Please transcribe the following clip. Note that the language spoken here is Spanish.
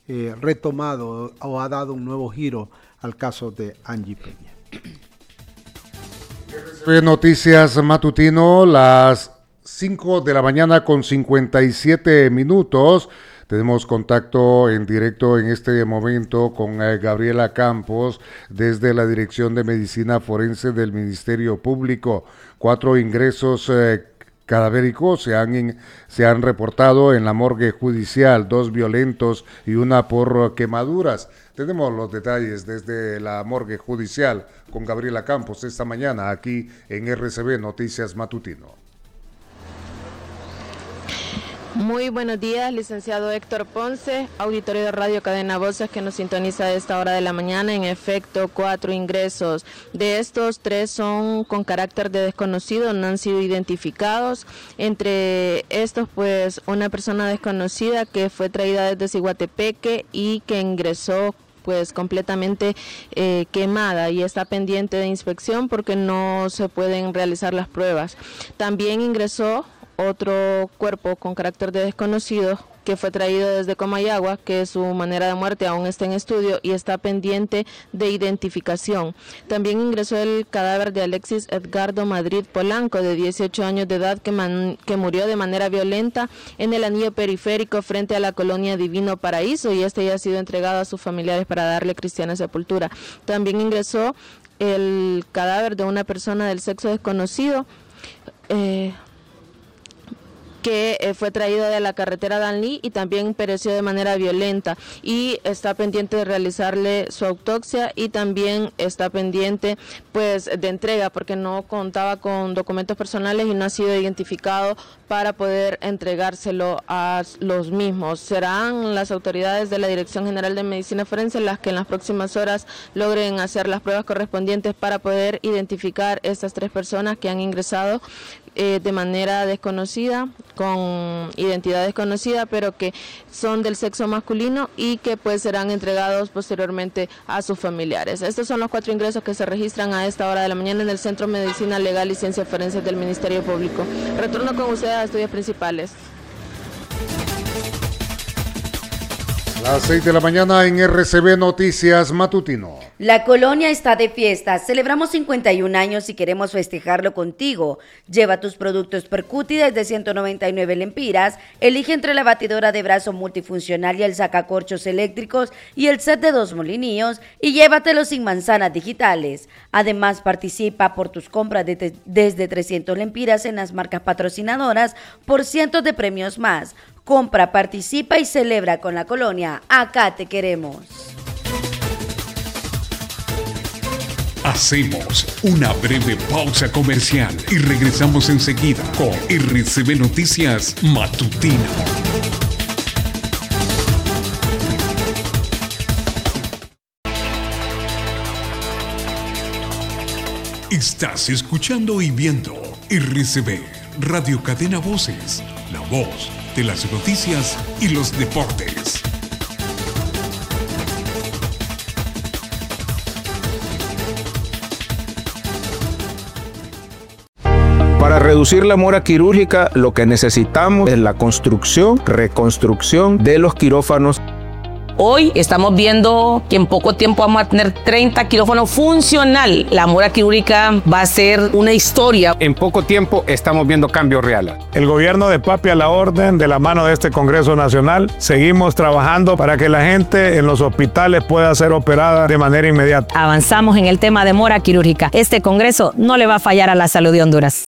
retomado o ha dado un nuevo giro al caso de Angie Peña. Noticias matutino, las 5 de la mañana con 57 minutos. Tenemos contacto en directo en este momento con Gabriela Campos desde la Dirección de Medicina Forense del Ministerio Público. 4 ingresos cadavéricos se han reportado en la morgue judicial, 2 violentos y 1 por quemaduras. Tenemos los detalles desde la morgue judicial con Gabriela Campos esta mañana aquí en RCB Noticias Matutino. Muy buenos días, licenciado Héctor Ponce, auditorio de Radio Cadena Voces que nos sintoniza a esta hora de la mañana. En efecto, 4 ingresos. De estos, 3 son con carácter de desconocido, no han sido identificados. Entre estos, pues, una persona desconocida que fue traída desde Ciguatepeque y que ingresó pues completamente quemada y está pendiente de inspección porque no se pueden realizar las pruebas. También ingresó otro cuerpo con carácter de desconocido que fue traído desde Comayagua, que su manera de muerte aún está en estudio y está pendiente de identificación. También ingresó el cadáver de Alexis Edgardo Madrid Polanco, de 18 años de edad, que murió de manera violenta en el anillo periférico frente a la colonia Divino Paraíso, y este ya ha sido entregado a sus familiares para darle cristiana sepultura. También ingresó el cadáver de una persona del sexo desconocido, que fue traído de la carretera Danlí y también pereció de manera violenta, y está pendiente de realizarle su autopsia y también está pendiente pues de entrega porque no contaba con documentos personales y no ha sido identificado para poder entregárselo a los mismos. Serán las autoridades de la Dirección General de Medicina Forense las que en las próximas horas logren hacer las pruebas correspondientes para poder identificar estas 3 personas que han ingresado de manera desconocida, con identidad desconocida, pero que son del sexo masculino y que pues serán entregados posteriormente a sus familiares. Estos son los 4 ingresos que se registran a esta hora de la mañana en el Centro de Medicina Legal y Ciencias Forenses del Ministerio Público. Retorno con ustedes a estudios principales. Las 6 de la mañana en RCB Noticias Matutino. La colonia está de fiesta. Celebramos 51 años y queremos festejarlo contigo. Lleva tus productos Percuti desde 199 lempiras. Elige entre la batidora de brazo multifuncional y el sacacorchos eléctricos y el set de 2 molinillos y llévatelo sin manzanas digitales. Además, participa por tus compras desde 300 lempiras en las marcas patrocinadoras por cientos de premios más. Compra, participa y celebra con la colonia. Acá te queremos. Hacemos una breve pausa comercial y regresamos enseguida con RCB Noticias Matutino. Estás escuchando y viendo RCB, Radio Cadena Voces, la voz de las noticias y los deportes. Para reducir la mora quirúrgica, lo que necesitamos es la construcción, reconstrucción de los quirófanos. Hoy estamos viendo que en poco tiempo vamos a tener 30 quirófanos funcional. La mora quirúrgica va a ser una historia. En poco tiempo estamos viendo cambios reales. El gobierno de Papi a la orden, de la mano de este Congreso Nacional, seguimos trabajando para que la gente en los hospitales pueda ser operada de manera inmediata. Avanzamos en el tema de mora quirúrgica. Este Congreso no le va a fallar a la salud de Honduras.